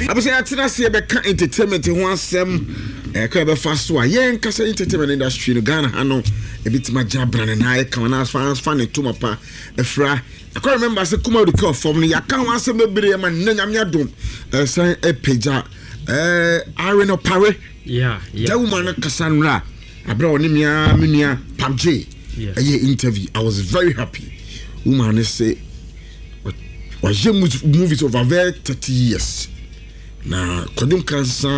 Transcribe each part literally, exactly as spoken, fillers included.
abese atena se be ka entertainment ho asem eh ka be fa so a yen ka say entertainment industry no Ghana ha no e bitima jabra na na e ka na fans fan to mapa efra I can't remember say kuma the call from no yaka ho asem be bere ma na nyam yadom eh say e peja eh Iron Opare yeah yeah that woman Cassandra abra oni mia menua Pamje yeah a interview I was very happy woman say was movies over very thirty years na Kodum Cancer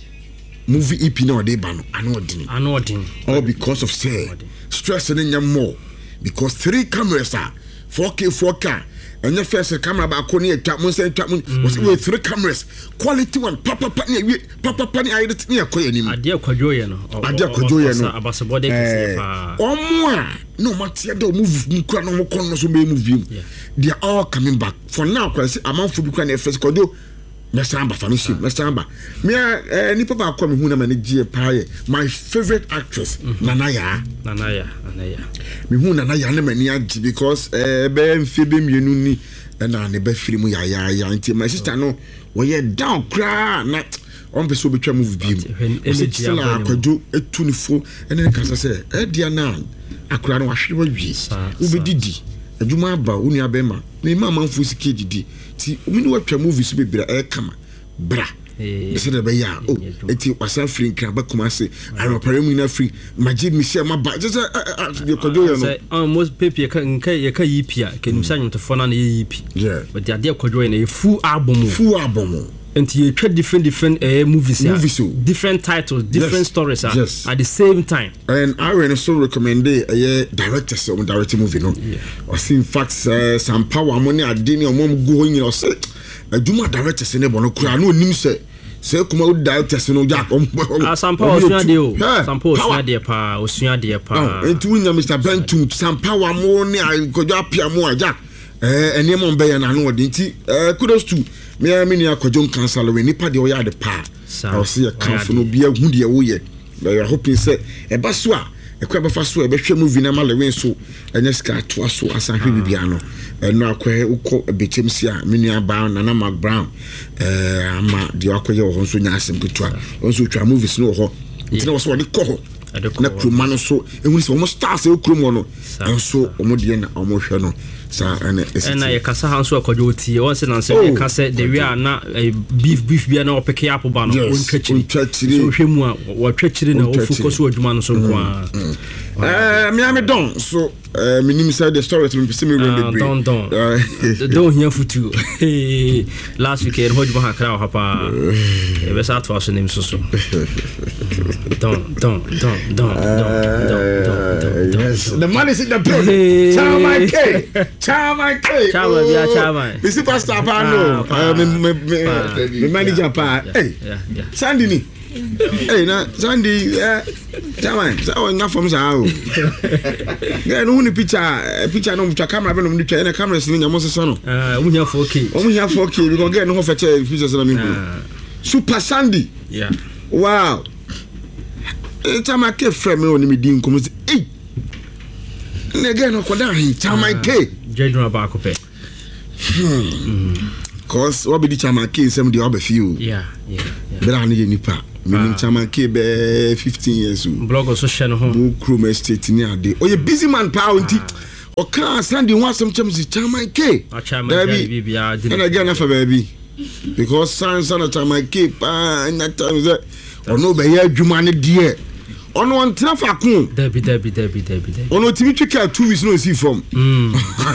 movie E P no dey ban anodin anodin all because of say stress in your more because three cameras are four K four K and your first camera ba ko ne atwa mo say atwa mo was with three cameras quality one papa papa ne papa papa ne ayede ne akoye nim ade akwadwoye no ade akwadwoye no abasebode kese fa omo a no matter the movie nkura no mo kon no so be movie they are all coming back for now kwase amanfo bi kwa na first kodo Mesamba Fanusi, Mesamba. Me eh ni papa akwa me hu na mane gie pae. My favorite actress mm-hmm. Nanaya. Nanaya, Nanaya. Me hu Nanaya na mane agi because eh be mfe be mienu ni na ne be firi mu ya ya ya nti my sister no we ye down kra na on be so betwa move bi mu. Energy la akwadwo etunifo ene ne kasa se eh dia na akra no ahwe wa wi. U be didi. Adwuma aba uni abema. Me mama mfu sike didi. Ti umini watwa movies be bra e kama bra eh se be ya oh eti wasan free nkra ba kuma se Iron Opare mu na free Majid Michel ma ba just the kodo yo no almost pepe ka nka ye ka yipia ke nimsa nyumto fona na ye yipi yeah but the ade kodo na full album full album and you try different different uh, movies, movies yeah. different titles, different yes. stories uh, yes. at the same time. And I really so recommend a uh, director so directing movie no. Yeah. Or see in fact uh, some power money at dinner or mom going or say a Juma directors in the bono kura no nim say say kuma o directors no jack um some power osua de o some power osua de pa osua de pa enti wunya Mister Bentum some power money I go apia mo jack eh ene mo be ya na no de nti eh kudos to me me ni Kodum Cancer we nipa de o ya de pa I will see a council no bia hu de wo ye we are hoping say e ba so a e kwa ba fa so e be hwe movie na ma le wen so enye ska to aso asan hwe bibia no e no akwa ukọ ebechem si a me ni aba na na Mark Brown eh ama de akwa ye ho so nya asem ketua won so twa movies no ho nti na wo so de ko ho na kroma no so ehun se wo stars e krom no enso wo de na wo hwe no sa ene ena ye kasa hanso akwadwo ti won se na se ye kasa de wi ana beef beef bia na opeke up ba no won twachiri so hwe mu a wo twachiri na wo focus adwuma no so kwa eh me am don so eh minim say the story to me see me when they don don don here futu last week e ho djuma hakra ha pa e be sa to aso nim so so don don don don don don the man is in the building ciao my K ciao my K ciao bia ciao my this pastor pa no me me me manager pa hey Sandy ni hey na Sandy eh Chairman, so na from sao. Yeah, no ni picture, picture no picture camera be no ni twa na camera sin nya mo sesa no. Ah, we have four K. We have four K because get no feature pictures na me. Super Sandy. Yeah. Wow. Eh chama ke frame me oni me di nkomo se. Eh. Na get no koda hin chama ke. General ba ko pe. Cause what be the chama ke sem di obefiu. Yeah, yeah, yeah. Bela ni nipa. Meaning chama ke be fifteen years old. Blog so share no ho. Chrome estate ni ade. Oh, you busy man pa unti. O kan Sandy want some chama chama ke. A chama ke bibia did. And again for baby. Because san san chama ke pa na time that o no be ya adwuma ne de. Ono on trafa kun. Debi debi debi debi debi. Ono timi twika two weeks no see from. Mm.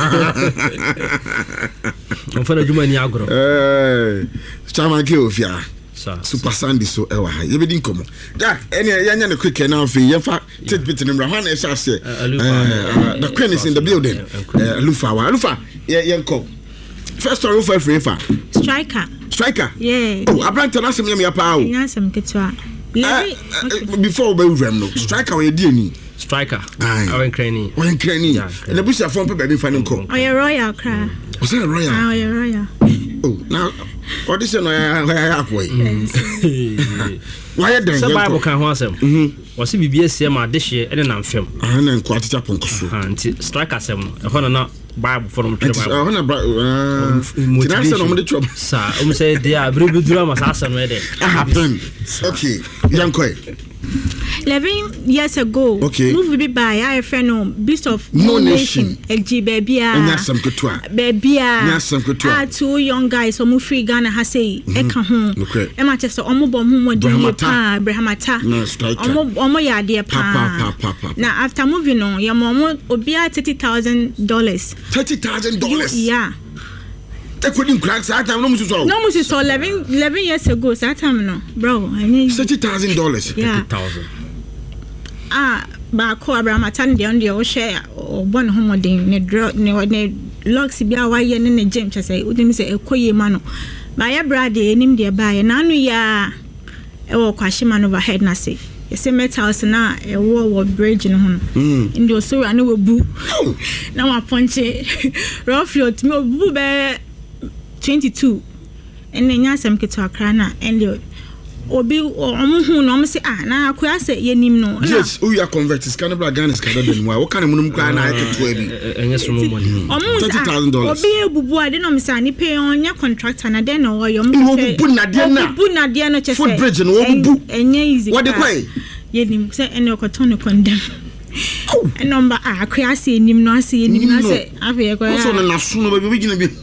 On fa adwuma ni agro. Eh. Chama ke ofia. Super Sandy so ewa ha ye be din komo Jack ene yanya ne quick na afi ye fa tit bit ne mra na sha se the queen is in the building Lufa wa Lufa ye ye nko first story for free fa striker striker yeah oh abranta na sem ye me pa o nya sem ketwa before we rem no striker we di ani striker our crane we crane na busia form pe be fa ne nko oye royal cra o say royal ah oye royal oh now what is no ya akwa why dey say bible kan ho asem mhm wose bibia sie ma de hye ene na mfem ah na nko atita ponko so ah nti strike asem e ho na Bible for them to Bible. Oh, na Bible. Tinasa no mo trouble. Sa, um say they are very good drama asa no there. Happen. Okay. Yankoi. eleven years ago, okay. Movie be by I friend Beast of No Nation. L G baby ah. Nyasam kutwa. Baby ah. Nyasam kutwa. Ah, two young guys omo free Ghana ha say e ka ho. Okay. E ma chese omo bom ho modin ye pa Abrahamata. No striker. Omo omo ya de pa. Na after movie no, ye mo obia thirty thousand dollars. thirty thousand dollars. Yeah. They couldn't crack that time. No, Missus No, Missus eleven, eleven years ago. That time, no, bro. I need thirty thousand dollars. Yeah, thirty thousand. Ah, but ko Abraham Atan de on the share or one homodin ne draw ne ne locks be away ne ne James say. Udin say ekoye mano. By a brade nim de buy na no ya. E wo kwashima overhead na say. You say metal house na e wo wo bridge no ho. Mm. Ndo so anu wo bu. Na wa ponche. Rough float me bu be twenty-two and then yasam keto akra na and the obi omo hu no say ah na akwa say yenim no yes who you are converted can bra Ghana is kada den wa what kind of munum kra na keto abi enye so mo money thirty thousand dollars obi ebubu ade no me say ani pay onya contractor na den no yo me obubu na de na obubu na de no chese foot bridge no obubu enye easy what the kwai yenim say ene okoton condemn e number ah akwa say yenim no say yenim na say afi ekwa so na so no baby gina bi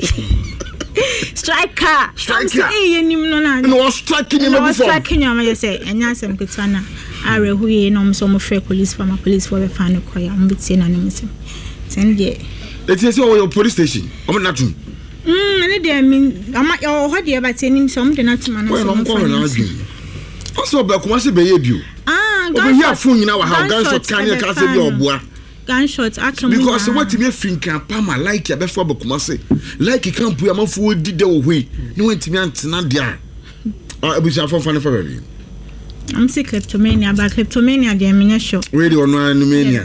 striker striker eh yenim no na no striking him before striking him I say enya asem ketana are hu ye no so mo free police for my police for be fan ko ya mo bitie na nim sem sen de it is your police station am na tum mm ene de mi ama yo ho de ba tie nim so mo de na tum na so mo fa na adwin also ba kuma se be ye bio ah go here phone nyina wa ha gunshot kan ya ka se bi oboa gunshot akem because what me finka pama like ya be for bakuma se like camp ya mafo di de wo hwe ni wantimi antena de a abusa for fan for baby I'm sick kleptomania ba kleptomania de menya show we de ono anomania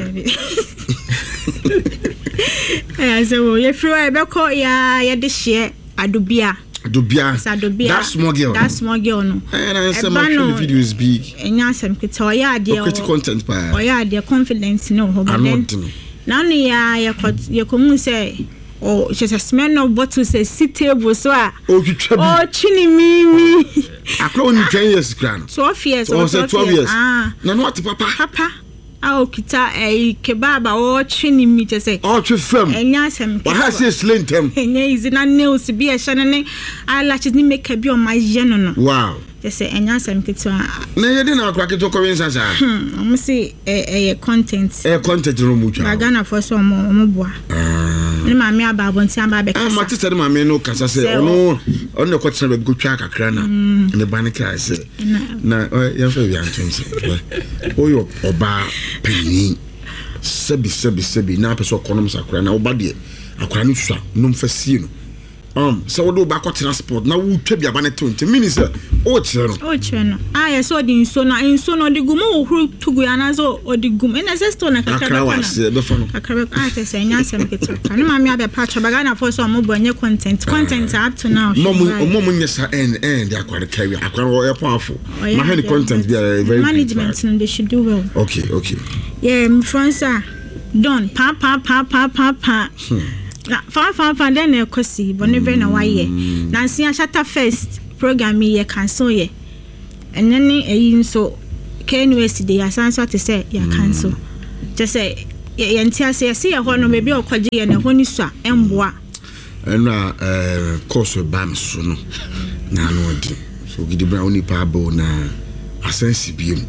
eh so ye free wa be ko ya ye de hye adobia adobia that small girl that small girl no and I say my video is big enya asem kete o ya de o content pa o ya de confidence no ho but then now ni ya ye ko ye ko mu say o just a smell of bottle say sit table so a o twitwa bi o chini mimi akro ni ten years gran twelve years or twelve years ah na no what papa papa ah okita eh kebaba o chini mi te say o twe fam enya asem wa ha say slant them enya izi na nails bi e hye ne eyelashes ni make bi o ma ye no no wow just say enya asem kitwa na ye de na akra kito ko wen sasa hmm o say eh content eh content no mu twa Ghana for so mo mo boa ah ni ma me aba bonti amba be kasa ah ma tete ma me no kasa say ono ono ko tsena be gutwa kakra na ne ba ne kai say na ya fa bi anton say o yo oba peni sebi sebi sebi na peso konom sakra na oba de akra ni twa no mfa sie no um so we do back to transport na wo twa bia ba ne twenty minutes o kire no o kire no ah yes so di nso na nso no di gumo wo huru tugu ana so o di gum ina se store na kakra akra wa se be fa no akra ah te se nya sem keto kan ma me abe pa twa baga na for so mo bonye content content up to now mo mo mo nyesa en en de akwa carry akwa wo e powerful ma ha ni content be very management no they should do well okay okay yeah my friends are done pa pa pa pa pa pa na fa fa fa den e kosi boneve na waye na nsia shatter first program ye cancel ye enene eyi nso K N U S de asanso to say ya cancel just say ye ntia say say ho no be bi okoje ye na ho ni so a emboa enra eh course bam so no na no di so gidi bra oni pa bo na asensi biem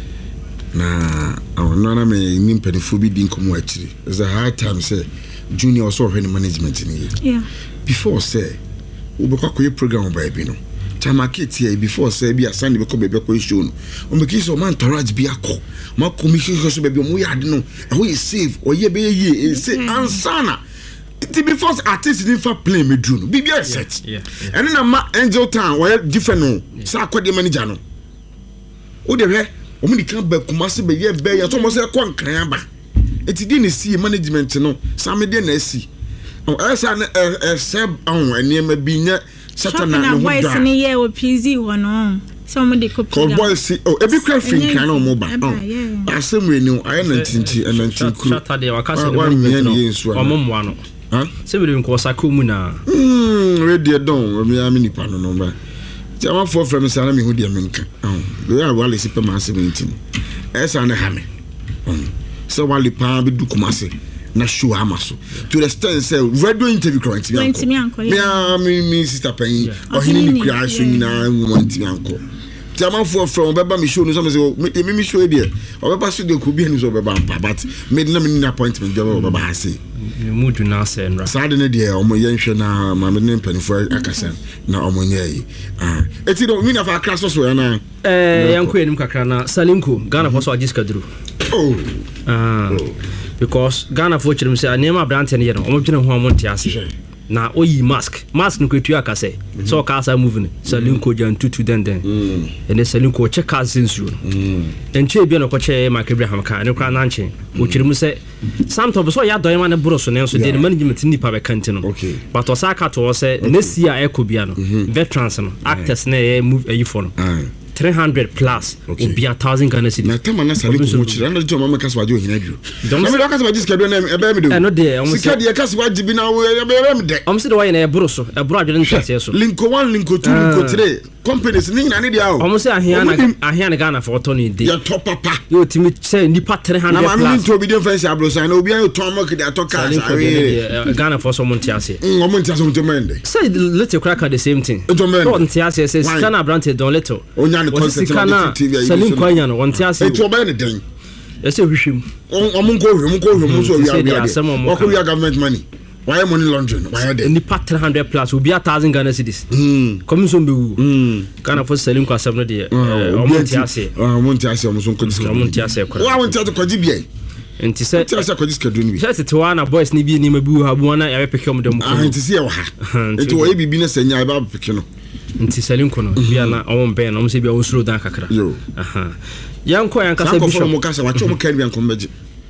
na ono na me nimpenfo bi din komo akiri is a hard time say junior also having management in here. Yeah. Before say, we be kwa kwa program by bi no. Tamaketi here before say be assign be ko be be ko show no. O make so man torage bi akọ. Ma commission so be bi mo yade no. E ho is save o ye be ye say ansana. It before artist didn't for play me drum. Be be set. Yeah. And na ma Angel Town we different no. Sa akọ manager no. O de hwe o mo di kan ba kuma se be ye be ya so mo se kwa nkran ba. It didn't see management no some dey na see o esa na e seb on enema bi nya satana no boys ni ye o P Z wono so mo dey copy ko boys see oh e bi cra fin kan no mo ba asem we ni aye nineteen and nineteen crew Saturday wakase one million yen so o mo mo ano huh se me ko sako mu na mm ready don me am nipa no no ba ti am for from say na me hu dia me nka oh we are wale sipa ma seventeen esa na ha me so wale pa be du kumase na show amaso to the stand say radio interview current me anko me me sister pen o hini ni kura so nyina want me anko ti am for from beba me show no so me say me me show there o beba so de ko bi ni so beba ampa but me na me ni appointment de beba ha say mu do na say nra sad ne de o mo yenhwe na ma me ne mpanifo akasa na o mo nyai ah eti do me na fa akra so so ya na eh yanko enim kakra na Salinko Ghana for so agiska duru oh ah because Ghana for chirim say anema brand ne ye no o mo dwene ho mo ntiase na oyi mask mask no kwetu akase so ka asa move ne Salinko jan tutu den den ene Salinko che ka sensu no enche bia no ko che Mark Abraham ka ne kra na nche o chirim say samto so ya doyema ne broso ne so de management ni pa be kanti no but osaka to say nesia ekobia no veterans no actors na move ayi for no three hundred plus okay. Will be a thousand Ghana cedis. Na tema na Salinko mo chira na joma meka so ajo hina bio. Na me do akasa ba jiska do na e be me do. E no de o mo sika de akasa ba jibi na e be me de. O mo se de wa na e bro so, e bro adwene ntase so. Linko one, Linko two, Linko three. Companies ni na ne dia o. O mo se ahia na ahia na Ghana for to ni de. Ya top papa. Yo timi say nipa three hundred plus. Na ma to bi de fancy abrosan na obi an to mo kede atoka sa. Ghana for so mo ntase. Mm o mo ntase mo to mende. Say let's crack the same thing. To mende. No ntase say Ghana brand don little. Onya ne concept na Salinko anya no wonte ase e to ba ne den e se hwehwem o mo nko hwehwem nko hwehwem so wi ade o ko wi government money why money laundering why dey ni pat three hundred plus will be a thousand Ghana cedis mm commission be wu mm Ghana for Salinko asem no de o mo nte ase o mo nte ase o mo so nko o mo nte ase kwa wa mo nte ko jibie enti se nte ase ko jiska do ni bi se to na boys ni bi ni ma bi wu ha bu na ya peke om de mo ah enti se e wa ha enti wo e bibi na sanya ba peke no nti Salinko no bia na o mbe na o se bia o slow down kakra yo aha yanko yanka bishop mo kasa wa chomo kan bian ko meje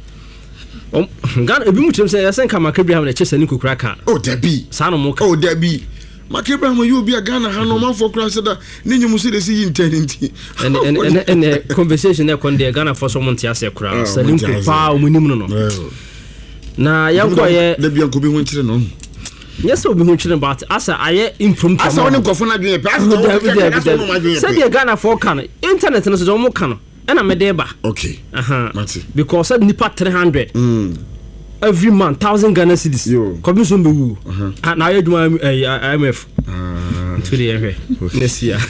o Ghana ebi mu chim say ya senka Mark Abraham na che Salinko kura ka oh dabi sa no mo ka oh dabi Mark Abraham you bia Ghana ha no man for kura say da ni nyum se de si intendenti and and and conversation na kon de Ghana for so mo ntia se kura Salinko pa o munim no no na yanko ye dabi yanko bi ho ntire no. Yes, we be talking about asa aye impromptu. Asa woni nkofo na dwen pe asa say the Ghana for kan internet no so mo kan e na me dey ba. Okay. Aha. Because said nipa three hundred. Mm. Every month one thousand Ghana cedis. Commission be wu. Ah na ye duma I M F. Ah. To the ehwe. Next year.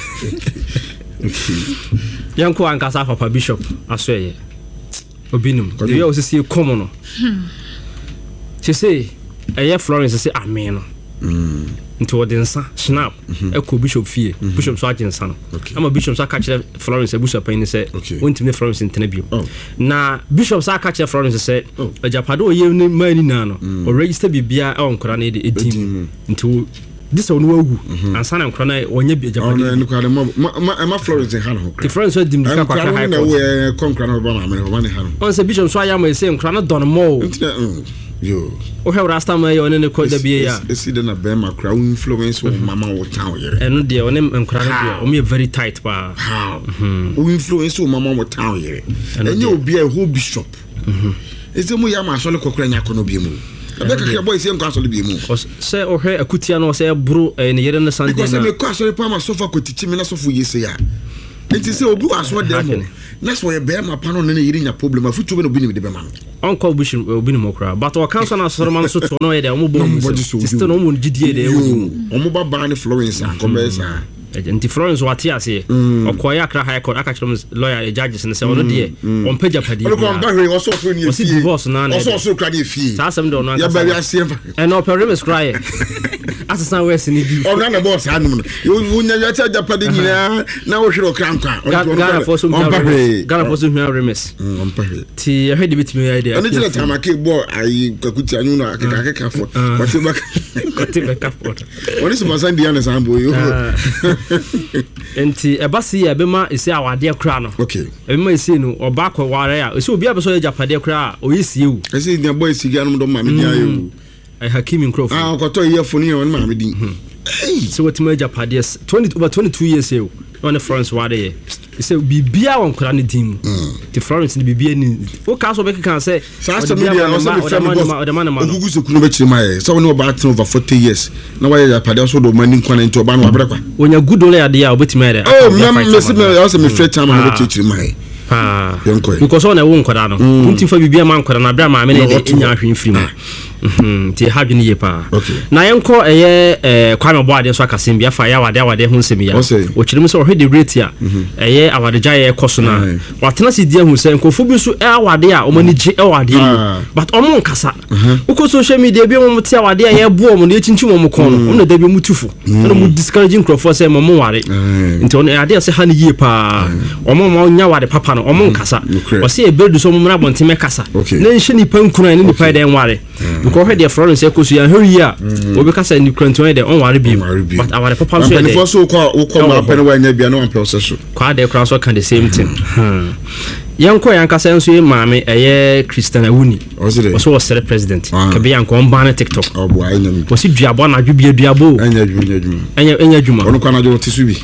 Okay. Yanko ankasa papa bishop aso ye. Obinum. The year was see common no. She say eye Florence say amen no mm into odensa snap e ko bishop fie bishop so agensa no ama bishop so catch Florence bishop ni say wontime Florence ntena bio na bishop so catch Florence say ajapado oye ni mani na no o register bibia e onkora na de edim into this one wagu ansa na nkora na onye bi ajapado oh no nkora ma ma Florence ha no the Florence dim ka kwa ka high court na konkra na ba ma me ba ne ha no on say bishop so ayama say nkora na don mo yo o he rasta ma yo ne ko da bia ya e si de na be ma kra influence o mama wo town yere eno de o ne nkra na bia o me very tight pa how o influence o mama wo town yere enye obi a whole bishop mhm eze mu ya ma so le kokra nya kono bia mu ebe kakra boy se nko so le bia mu se o he akutia no se bro ne yere ne sande na because me ko so le pa ma sofa ko titi me na sofa yese ya enti se obi aso de mo na so ye be ma pa no ne yiri nya problem afutu be no bi ne de be ma uncle bush obi ne mokra but o council na so man so to no ye de o mo bo mu sister no mo gidie de o mo baba ne Florence an komesa enti Florence wati ase okoya akra high court aka chiro lawyer judges ne se ono de on page padi o ko ba hwe o so so ni fi divorce na na o so so kra ni fi sa asem de no aka ya ba wi ase e no perimeter cry asesa we se ni bi o na na boss anu no yo nya ya cha japadi nyina na wo hwero kranka Ghana for some Ghana for some remes on pa hwe ti e hwede bitimi ya ide ani tele tamake bo ayi kwakuti anyu no akeka akeka fo kwati ba kwati ba ka fo oni so masandi ya na sambo yo enti ebasi ya bema isi awade kra no okay ebema isi no oba kwa ware ya isi obi abeso ya japade kra o yisi ewu isi dia boy isi ga no do ma me dia yo ai Hakimi Nkrofo ah ko to ye fo ni on ma me din so what my japade twenty over twenty-two years ewu on the France ware ye say bibia won kora ne dim the Florence ne bibia ni o ka so be kan say social media o say be friend boss ogugu se kunu be chiri mai say woni oba ten over forty years na why ya pade so do mani nkwana nti oba na wabra kwa onya good ole ade ya obetimi ade oh me me se me o say me free time na be chiri mai ah because on e won kwada no nti fa bibia man kwada na bra ma me ne de nya ahwe mfiri mu mhm ti ha dwene ye pa na yenko eye eh kwame bo ade so akasem bia fa ya wade wade ho nsem ya o kire mu so ohwe de rate ya eye awade ja ye koso na watena si dia hu se nkofo bi so e awade a o mani ji e wade but o mo nkasa uko social media bi mo ti awade a ye bo mo na chinchi mo ko no o na da bi mutufu na mo discouraging crowd say mo mo ware nti on ade se ha ne ye pa o mo mo nya wade papa no o mo nkasa o se e bedu so mo mra bonte me kasa na nhye ni pankuna ni ni pa de nware because he the Florence ekosu ya hurry ya obi kasa ni kranto de on ware bi but our papa so dey so ko ko ma pen wa nya bia no am process so kwa de kran so kan the same thing yanko yankasa enso ye maame eye Christian Awuni so was the president ka be yanko on ban TikTok oh boy anya mi was duabo na dwubia duabo anya dwuma anya anya dwuma ono kwa na jo tisu bi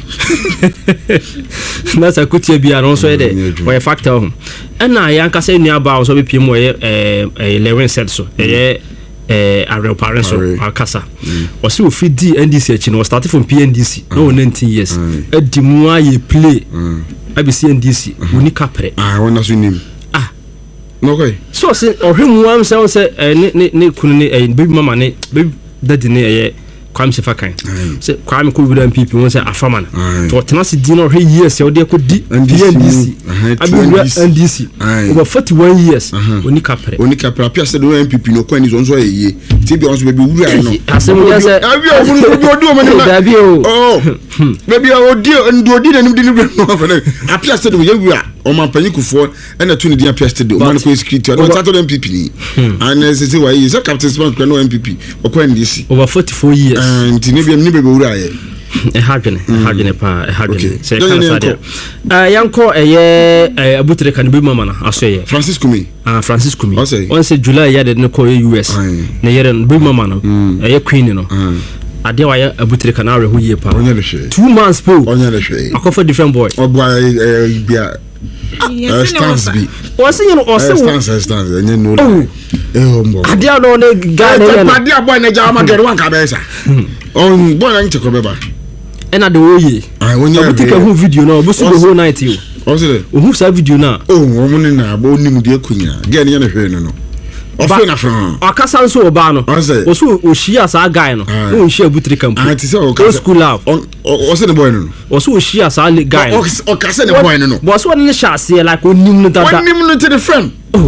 na sa kutia bia no so dey we factor ana yankasa enu aba so be pie mo ye eh eleven said so eye eh Ariel parents so akasa was we fit D N D C H no started from P N D C no nineteen years edimu aye play abi C N D C woni kapre ah wona so nim ah no okay so say ohwemu am say say ne ne kunu ne baby mama ne baby daddy ne eh kwam se fakan say kwam ko wura M P P won say afama na to tena se di no hwe years e de ko di P N D C abi wura N D C over forty-one years woni kapre woni kapre apia se do M P P no kwani zo nso eye ti bi on so baby wura no asem ya say abi o wuru bi odi o mani na abi o oh baby odi ndo odi na nim di ni no apia se do ye wura o man panyikufo ena tu ni di apia se do man ko security no tato M P P ni and say say why is captain smart no M P P o kwa N D C over forty-four years and ni bi ni be wura ye e hagene e hagene pa e hagene say kan sadia ah yanko eye abutre kan bi mama na aso ye Francis Kumi ah Francis Kumi on say July ya de ne ko U S na yere bi mama no eye queen no ade wa ya abutre kan awe ho ye pa two months po onya le hwe akofa different boy ogwa bia stance bi was you know also stance stance enye no eh ombo ade no ne guy ne na ade boy na jawa magere wan ka be sa on boy na ncheko beba ena de oye ah wonya abutre kan hu video na obusu the whole night you o se o hu sa video na oh wo mun na abo nim de akunya ge ne na hwe no no ofe na from akasa nso oba no o so o shia sa guy no o shia abutre kan ah ti se o ka school love o se ne boy no o so o shia sa guy o ka se ne boy no no bo so ne sha se like o nim no dada o nim no to the friend oh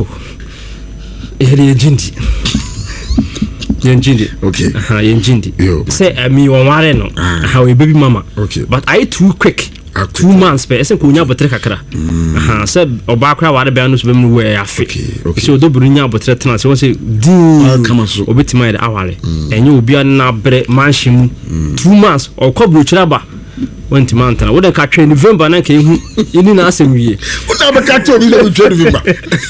ere jindi yenjindi okay aha yenjindi say me won ware no how a baby mama okay but I too quick two months pe esen ko nya botre kakra aha say oba akra ware be anu so be mu we afi okay so do buru nya botre tena so say din obetima ide aware enye obi na bre manhim two months o kobru chiraba wanti mantana woda ka twa November na ka ehu ini na asem wie woda be ka twa bi le twa November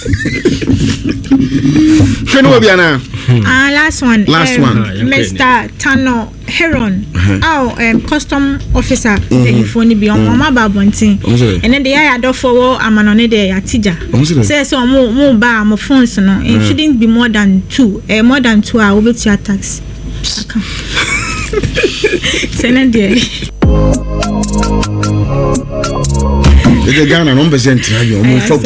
Kenu obi ana ah last one last um, one Mister Tano Heron oh um, custom officer the phone bi on mama babontin and then the ya do for amanone de ya tija say so mo mo ba mo phones no it shouldn't be more than two uh, more than two I will be your tax send there the Ghana one percent na yo mo